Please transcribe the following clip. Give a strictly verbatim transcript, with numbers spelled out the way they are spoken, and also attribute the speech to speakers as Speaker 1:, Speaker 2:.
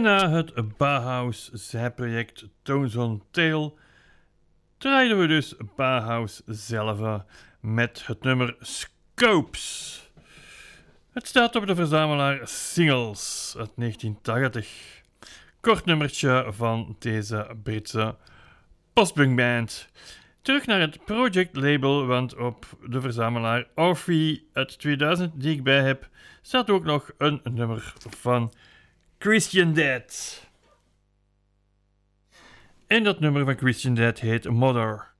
Speaker 1: na het Bauhaus zijproject Tones on Tail draaiden we dus Bauhaus zelf met het nummer Scopes. Het staat op de verzamelaar Singles uit negentien tachtig. Kort nummertje van deze Britse postpunkband. Terug naar het project label, want op de verzamelaar Orphée uit tweeduizend die ik bij heb, staat ook nog een nummer van Christian Dead. En dat nummer van Christian Dead heet Mother.